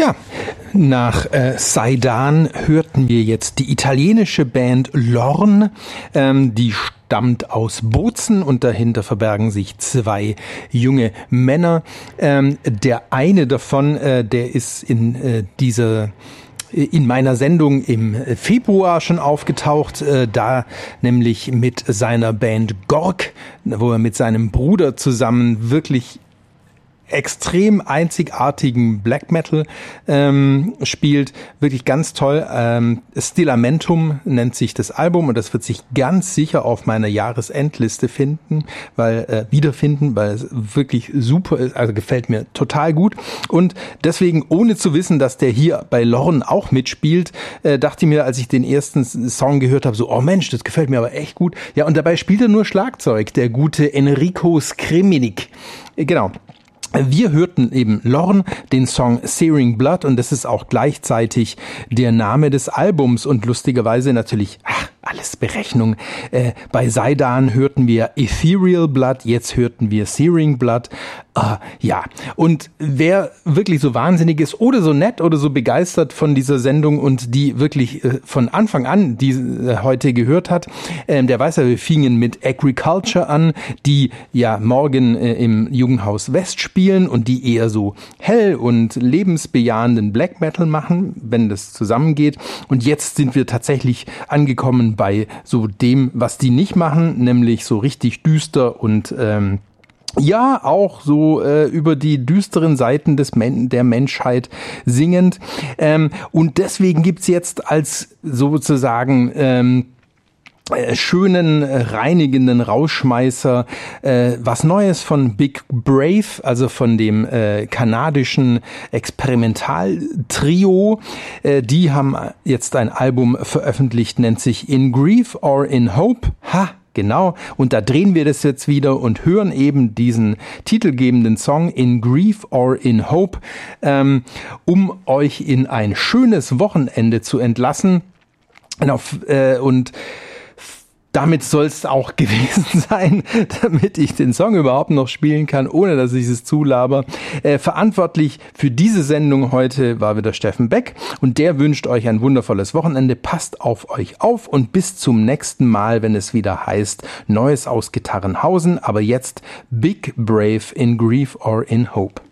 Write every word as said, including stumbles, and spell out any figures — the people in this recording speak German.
Ja, nach äh, Saidan hörten wir jetzt die italienische Band Lorn, ähm, die stammt aus Bozen und dahinter verbergen sich zwei junge Männer. Ähm, der eine davon, äh, der ist in äh, dieser in meiner Sendung im Februar schon aufgetaucht, äh, da nämlich mit seiner Band Gork, wo er mit seinem Bruder zusammen wirklich extrem einzigartigen Black Metal ähm, spielt, wirklich ganz toll. Ähm, Stilamentum nennt sich das Album und das wird sich ganz sicher auf meiner Jahresendliste finden, weil äh, wiederfinden, weil es wirklich super ist, also gefällt mir total gut. Und deswegen, ohne zu wissen, dass der hier bei Lorn auch mitspielt, äh, dachte ich mir, als ich den ersten Song gehört habe, so, oh Mensch, das gefällt mir aber echt gut. Ja, und dabei spielt er nur Schlagzeug, der gute Enrico Skriminik. Äh, genau. Wir hörten eben Lorn, den Song Searing Blood, und das ist auch gleichzeitig der Name des Albums und lustigerweise natürlich, ach, alles Berechnung. Äh, bei Saidan hörten wir Ethereal Blood, jetzt hörten wir Searing Blood. Äh, ja, und wer wirklich so wahnsinnig ist oder so nett oder so begeistert von dieser Sendung und die wirklich äh, von Anfang an, die äh, heute gehört hat, äh, der weiß ja, wir fingen mit Agriculture an, die ja morgen äh, im Jugendhaus West spielen und die eher so hell und lebensbejahenden Black Metal machen, wenn das zusammengeht. Und jetzt sind wir tatsächlich angekommen bei so dem, was die nicht machen, nämlich so richtig düster und ähm, ja, auch so äh, über die düsteren Seiten des Men- der Menschheit singend. Ähm, und deswegen gibt's jetzt als sozusagen ähm, äh, schönen, äh, reinigenden Rausschmeißer äh, was Neues von Big Brave, also von dem äh, kanadischen Experimentaltrio. Äh, die haben jetzt ein Album veröffentlicht, nennt sich In Grief or in Hope. Ha! Genau, und da drehen wir das jetzt wieder und hören eben diesen titelgebenden Song In Grief or in Hope, ähm, um euch in ein schönes Wochenende zu entlassen. Und, auf, äh, und damit soll es auch gewesen sein, damit ich den Song überhaupt noch spielen kann, ohne dass ich es zulaber. Äh, verantwortlich für diese Sendung heute war wieder Steffen Beck und der wünscht euch ein wundervolles Wochenende. Passt auf euch auf und bis zum nächsten Mal, wenn es wieder heißt Neues aus Gitarrenhausen. Aber jetzt Big Brave in Grief or in Hope.